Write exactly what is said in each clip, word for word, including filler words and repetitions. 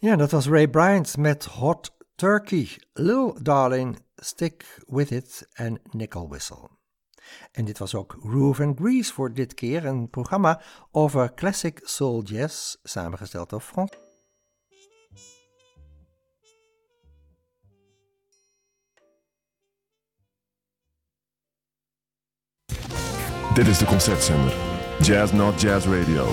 Ja, dat was Ray Bryant met Hot Turkey, Lil Darling, Stick With It en Nickel Whistle. En dit was ook Groove and Grease voor dit keer, een programma over classic soul jazz, samengesteld door Frans. Dit is de Concertzender, Jazz Not Jazz Radio.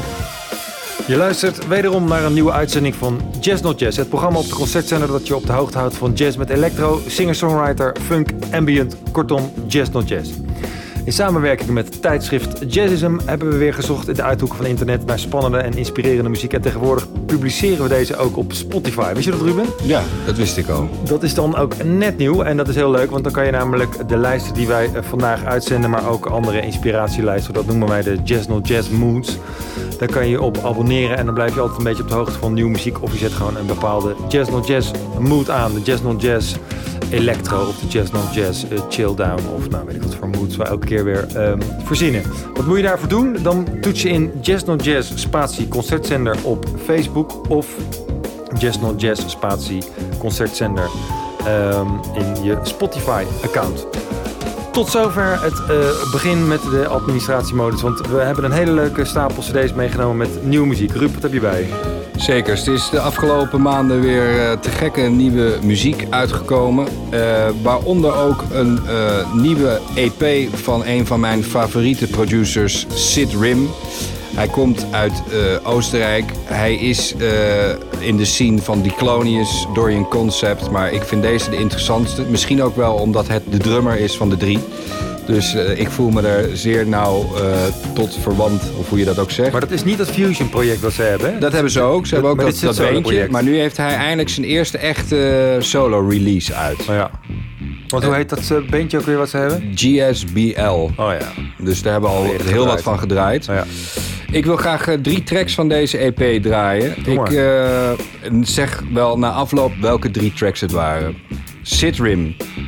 Je luistert wederom naar een nieuwe uitzending van Jazz Not Jazz. Het programma op de Concertzender dat je op de hoogte houdt van jazz met electro, singer-songwriter, funk, ambient, kortom Jazz Not Jazz. In samenwerking met tijdschrift Jazzism hebben we weer gezocht in de uithoeken van internet naar spannende en inspirerende muziek. En tegenwoordig publiceren we deze ook op Spotify. Wist je dat, Ruben? Ja, dat wist ik al. Dat is dan ook net nieuw en dat is heel leuk, want dan kan je namelijk de lijsten die wij vandaag uitzenden, maar ook andere inspiratielijsten, dat noemen wij de Jazz Not Jazz Moods. Daar kan je je op abonneren en dan blijf je altijd een beetje op de hoogte van nieuwe muziek. Of je zet gewoon een bepaalde Jazz Not Jazz mood aan. De Jazz Not Jazz Electro of de Jazz Not Jazz uh, Chill Down. Of nou weet ik wat voor moods we elke keer weer um, verzinnen. Wat moet je daarvoor doen? Dan toets je in Jazz Not Jazz spatie Concertzender op Facebook. Of Jazz Not Jazz spatie Concertzender um, in je Spotify account. Tot zover het uh, begin met de administratiemodus. Want we hebben een hele leuke stapel cd's meegenomen met nieuwe muziek. Ruud, wat heb je bij? Zeker. Het is de afgelopen maanden weer uh, te gekke nieuwe muziek uitgekomen. Uh, waaronder ook een uh, nieuwe E P van een van mijn favoriete producers, Sid Rim. Hij komt uit uh, Oostenrijk. Hij is uh, in de scene van Diclonius, Dorian Concept. Maar ik vind deze de interessantste. Misschien ook wel omdat het de drummer is van de drie. Dus uh, ik voel me er zeer nauw uh, tot verwant, of hoe je dat ook zegt. Maar dat is niet dat Fusion project wat ze hebben, hè? Dat hebben ze ook. Ze hebben ook maar dat, dat beentje. Maar nu heeft hij eindelijk zijn eerste echte solo release uit. Oh ja. Want hoe heet dat uh, beentje ook weer wat ze hebben? G S B L. Oh ja. Dus daar hebben we al heel gedraaid. wat van gedraaid. Oh ja. Ik wil graag uh, drie tracks van deze E P draaien. Ik uh, zeg wel na afloop welke drie tracks het waren. Sid Rim,